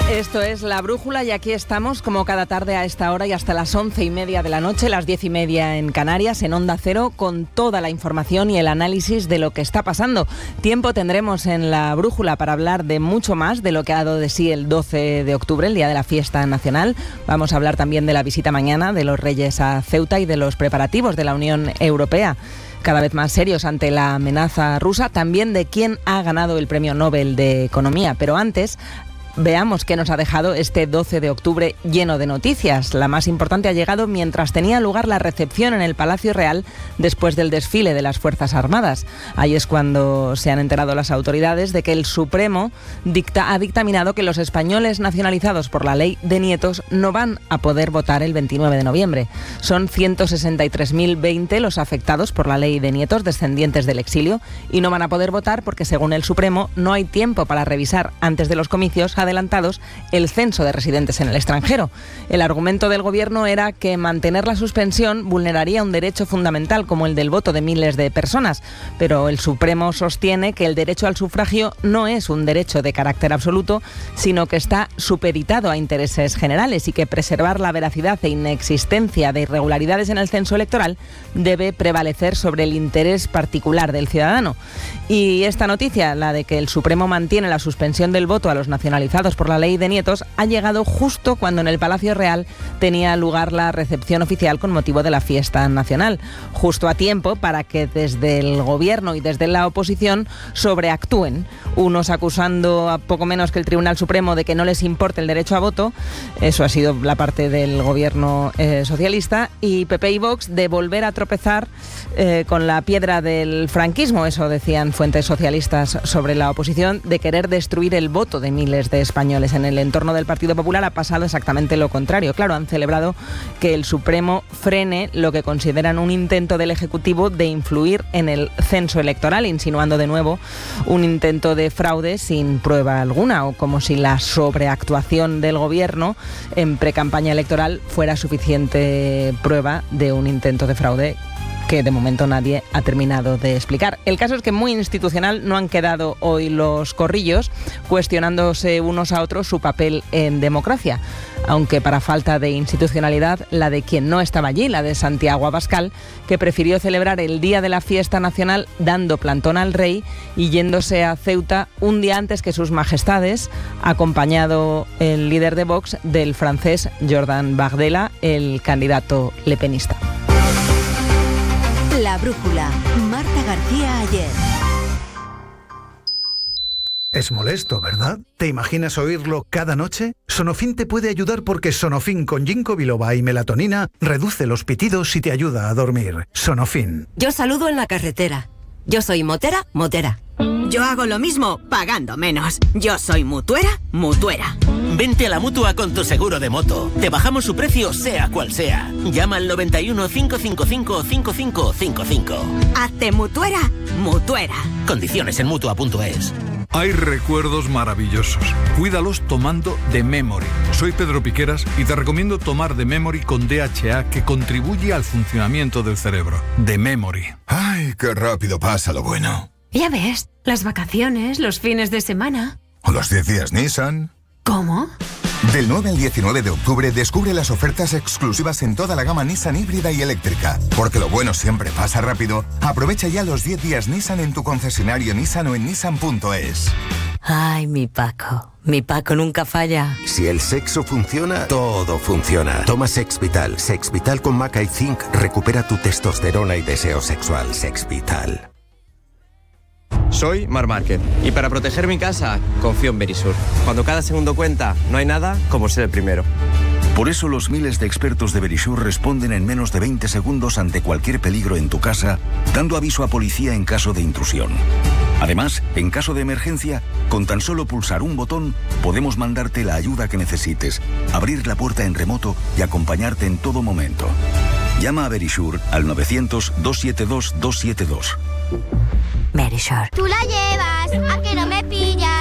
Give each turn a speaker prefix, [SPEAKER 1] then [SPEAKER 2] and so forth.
[SPEAKER 1] Esto es La Brújula y aquí estamos como cada tarde a esta hora y hasta las 11:30 de la noche, las 10:30 en Canarias, en Onda Cero, con toda la información y el análisis de lo que está pasando. Tiempo tendremos en La Brújula para hablar de mucho más de lo que ha dado de sí el 12 de octubre, el día de la fiesta nacional. Vamos a hablar también de la visita mañana de los Reyes a Ceuta y de los preparativos de la Unión Europea, cada vez más serios ante la amenaza rusa, también de quién ha ganado el Premio Nobel de Economía. Pero antes, veamos qué nos ha dejado este 12 de octubre lleno de noticias. La más importante ha llegado mientras tenía lugar la recepción en el Palacio Real después del desfile de las Fuerzas Armadas. Ahí es cuando se han enterado las autoridades de que el Supremo ha dictaminado que los españoles nacionalizados por la ley de nietos no van a poder votar el 29 de noviembre. Son 163.020 los afectados por la ley de nietos descendientes del exilio y no van a poder votar porque, según el Supremo, no hay tiempo para revisar antes de los comicios adelantados el censo de residentes en el extranjero. El argumento del gobierno era que mantener la suspensión vulneraría un derecho fundamental como el del voto de miles de personas, pero el Supremo sostiene que el derecho al sufragio no es un derecho de carácter absoluto, sino que está supeditado a intereses generales y que preservar la veracidad e inexistencia de irregularidades en el censo electoral debe prevalecer sobre el interés particular del ciudadano. Y esta noticia, la de que el Supremo mantiene la suspensión del voto a los nacionalizados por la ley de nietos, ha llegado justo cuando en el Palacio Real tenía lugar la recepción oficial con motivo de la fiesta nacional. Justo a tiempo para que desde el gobierno y desde la oposición sobreactúen, unos acusando a poco menos que el Tribunal Supremo de que no les importe el derecho a voto, eso ha sido la parte del gobierno socialista, y PP y Vox de volver a tropezar con la piedra del franquismo, eso decían fuentes socialistas sobre la oposición, de querer destruir el voto de miles de españoles. En el entorno del Partido Popular ha pasado exactamente lo contrario. Claro, han celebrado que el Supremo frene lo que consideran un intento del Ejecutivo de influir en el censo electoral, insinuando de nuevo un intento de fraude sin prueba alguna, o como si la sobreactuación del Gobierno en precampaña electoral fuera suficiente prueba de un intento de fraude que de momento nadie ha terminado de explicar. El caso es que muy institucional no han quedado hoy los corrillos, cuestionándose unos a otros su papel en democracia, aunque para falta de institucionalidad la de quien no estaba allí, la de Santiago Abascal, que prefirió celebrar el día de la fiesta nacional dando plantón al rey y yéndose a Ceuta un día antes que sus majestades, acompañado el líder de Vox del francés Jordan Bardella, el candidato lepenista.
[SPEAKER 2] La Brújula, Marta García Ayer.
[SPEAKER 3] Es molesto, ¿verdad? ¿Te imaginas oírlo cada noche? Sonofin te puede ayudar porque Sonofin con ginkgo biloba y melatonina reduce los pitidos y te ayuda a dormir. Sonofin.
[SPEAKER 4] Yo saludo en la carretera. Yo soy motera, motera.
[SPEAKER 5] Yo hago lo mismo, pagando menos. Yo soy mutuera, mutuera.
[SPEAKER 6] Vente a la Mutua con tu seguro de moto. Te bajamos su precio, sea cual sea. Llama al 91 555 5555.
[SPEAKER 5] Hazte mutuera, mutuera.
[SPEAKER 6] Condiciones en Mutua.es.
[SPEAKER 7] Hay recuerdos maravillosos. Cuídalos tomando The Memory. Soy Pedro Piqueras y te recomiendo tomar The Memory con DHA, que contribuye al funcionamiento del cerebro. The Memory.
[SPEAKER 8] Ay, qué rápido pasa lo bueno.
[SPEAKER 9] Ya ves, las vacaciones, los fines de semana.
[SPEAKER 8] ¿O los 10 días Nissan?
[SPEAKER 9] ¿Cómo?
[SPEAKER 8] Del 9 al 19 de octubre descubre las ofertas exclusivas en toda la gama Nissan híbrida y eléctrica. Porque lo bueno siempre pasa rápido. Aprovecha ya los 10 días Nissan en tu concesionario Nissan o en Nissan.es.
[SPEAKER 4] Ay, mi Paco. Mi Paco nunca falla.
[SPEAKER 10] Si el sexo funciona, todo funciona. Toma Sexvital. Sexvital con Maca y Zinc recupera tu testosterona y deseo sexual. Sexvital.
[SPEAKER 11] Soy Marc Márquez y para proteger mi casa confío en Verisur. Cuando cada segundo cuenta, no hay nada como ser el primero.
[SPEAKER 12] Por eso los miles de expertos de Verisur responden en menos de 20 segundos ante cualquier peligro en tu casa, dando aviso a policía en caso de intrusión. Además, en caso de emergencia, con tan solo pulsar un botón, podemos mandarte la ayuda que necesites, abrir la puerta en remoto y acompañarte en todo momento. Llama a Verisur al 900-272-272.
[SPEAKER 2] Verisur.
[SPEAKER 13] Tú la llevas, a que no me pillas.